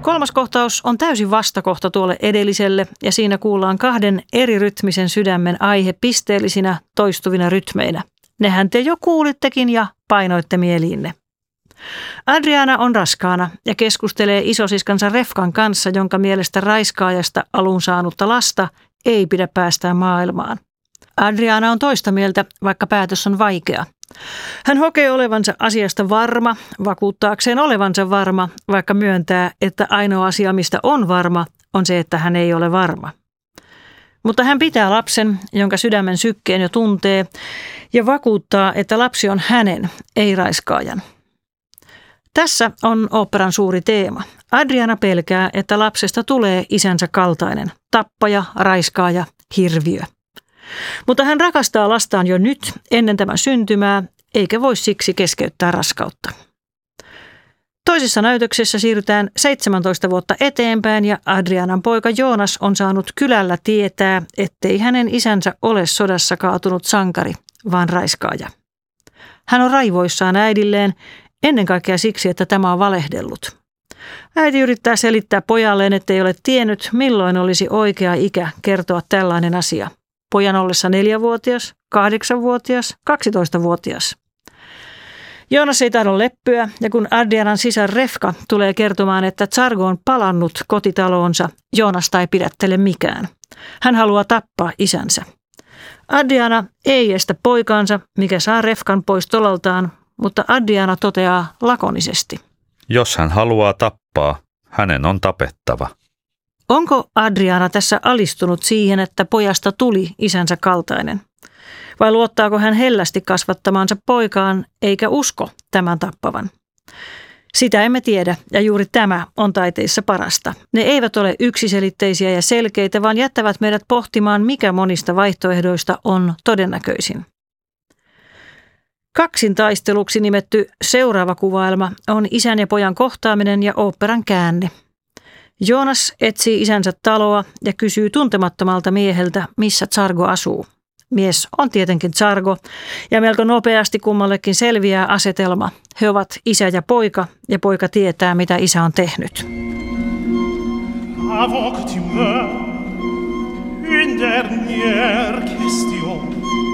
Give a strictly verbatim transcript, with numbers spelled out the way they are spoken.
Kolmas kohtaus on täysin vastakohta tuolle edelliselle ja siinä kuullaan kahden eri rytmisen sydämen aihe pisteellisinä toistuvina rytmeinä. Nehän te jo kuulittekin ja painoitte mieliinne. Adriana on raskaana ja keskustelee isosiskansa Refkan kanssa, jonka mielestä raiskaajasta alun saanutta lasta ei pidä päästää maailmaan. Adriana on toista mieltä, vaikka päätös on vaikea. Hän hokee olevansa asiasta varma, vakuuttaakseen olevansa varma, vaikka myöntää, että ainoa asia, mistä on varma, on se, että hän ei ole varma. Mutta hän pitää lapsen, jonka sydämen sykkeen jo tuntee, ja vakuuttaa, että lapsi on hänen, ei raiskaajan. Tässä on oopperan suuri teema. Adriana pelkää, että lapsesta tulee isänsä kaltainen, tappaja, raiskaaja, hirviö. Mutta hän rakastaa lastaan jo nyt ennen tämän syntymää, eikä voi siksi keskeyttää raskautta. Toisessa näytöksessä siirrytään seitsemäntoista vuotta eteenpäin ja Adrianan poika Joonas on saanut kylällä tietää, ettei hänen isänsä ole sodassa kaatunut sankari, vaan raiskaaja. Hän on raivoissaan äidilleen, ennen kaikkea siksi, että tämä on valehdellut. Äiti yrittää selittää pojalleen, ettei ole tiennyt, milloin olisi oikea ikä kertoa tällainen asia. Pojan ollessa neljävuotias, kahdeksanvuotias, kaksitoistavuotias. Joonas ei tahdo leppyä ja kun Adrianan sisar Refka tulee kertomaan, että Tsargo on palannut kotitaloonsa, Joonasta ei pidättele mikään. Hän haluaa tappaa isänsä. Adriana ei estä poikaansa, mikä saa Refkan pois tolaltaan, mutta Adriana toteaa lakonisesti. Jos hän haluaa tappaa, hänen on tapettava. Onko Adriana tässä alistunut siihen, että pojasta tuli isänsä kaltainen? Vai luottaako hän hellästi kasvattamaansa poikaan, eikä usko tämän tappavan? Sitä emme tiedä, ja juuri tämä on taiteissa parasta. Ne eivät ole yksiselitteisiä ja selkeitä, vaan jättävät meidät pohtimaan, mikä monista vaihtoehdoista on todennäköisin. Kaksintaisteluksi nimetty seuraava kuvaelma on isän ja pojan kohtaaminen ja oopperan käänne. Joonas etsii isänsä taloa ja kysyy tuntemattomalta mieheltä, missä Tsargo asuu. Mies on tietenkin Tsargo ja melko nopeasti kummallekin selviää asetelma. He ovat isä ja poika ja poika tietää, mitä isä on tehnyt. Avocti me, une dernière question.